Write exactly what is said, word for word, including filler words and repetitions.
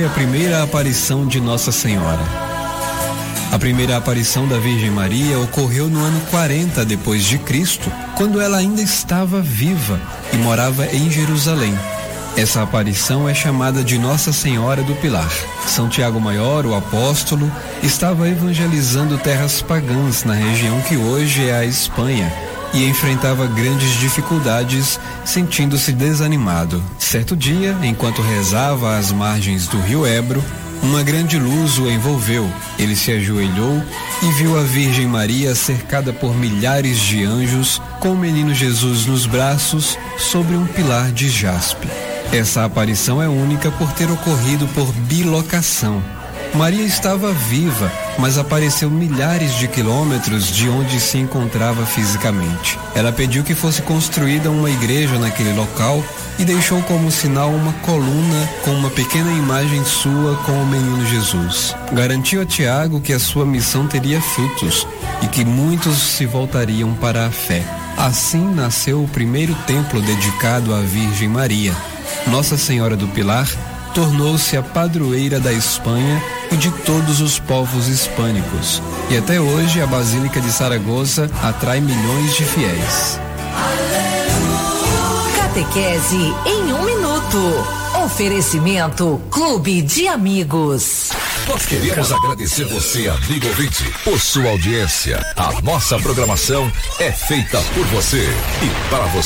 foi a primeira aparição de Nossa Senhora. A primeira aparição da Virgem Maria ocorreu no ano quarenta depois de Cristo, quando ela ainda estava viva e morava em Jerusalém. Essa aparição é chamada de Nossa Senhora do Pilar. São Tiago Maior, o apóstolo, estava evangelizando terras pagãs na região que hoje é a Espanha e enfrentava grandes dificuldades, sentindo-se desanimado. Certo dia, enquanto rezava às margens do rio Ebro, uma grande luz o envolveu. Ele se ajoelhou e viu a Virgem Maria cercada por milhares de anjos, com o menino Jesus nos braços, sobre um pilar de jaspe. Essa aparição é única por ter ocorrido por bilocação. Maria estava viva, mas apareceu milhares de quilômetros de onde se encontrava fisicamente. Ela pediu que fosse construída uma igreja naquele local e deixou como sinal uma coluna com uma pequena imagem sua com o menino Jesus. Garantiu a Tiago que a sua missão teria frutos e que muitos se voltariam para a fé. Assim nasceu o primeiro templo dedicado à Virgem Maria. Nossa Senhora do Pilar tornou-se a padroeira da Espanha e de todos os povos hispânicos. E até hoje a Basílica de Saragoça atrai milhões de fiéis. Catequese em um minuto. Oferecimento Clube de Amigos. Nós queremos agradecer você, amigo ouvinte, por sua audiência. A nossa programação é feita por você e para você.